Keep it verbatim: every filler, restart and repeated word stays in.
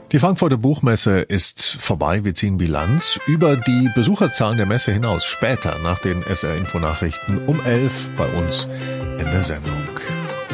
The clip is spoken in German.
Die Frankfurter Buchmesse ist vorbei. Wir ziehen Bilanz über die Besucherzahlen der Messe hinaus. Später nach den S R-Info-Nachrichten um elf bei uns in der Sendung.